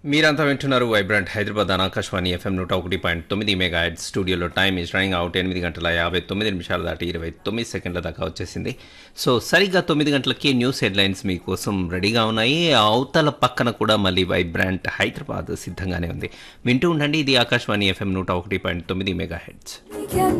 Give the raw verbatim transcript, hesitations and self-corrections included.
మీరంతా వింటున్నారు vibrant Hyderabad Akashvani FM నూట ఒకటి పాయింట్ తొమ్మిది మెగా హెడ్ స్టూడియోలో టైమ్ ఈజ్ రన్నింగ్ అవుట్ ఎనిమిది గంటల యాభై తొమ్మిది నిమిషాలు దాటి ఇరవై తొమ్మిది సెకండ్ల దాకా వచ్చేసింది. సో సరిగ్గా తొమ్మిది గంటలకి న్యూస్ హెడ్లైన్స్ మీకోసం రెడీగా ఉన్నాయి. అవతల పక్కన కూడా మళ్ళీ వైబ్రెంట్ హైదరాబాద్ సిద్ధంగానే ఉంది. వింటూ ఉండండి, ఇది ఆకాశవాణి ఎఫ్ఎం నూట ఒకటి పాయింట్ తొమ్మిది మెగా హెడ్స్.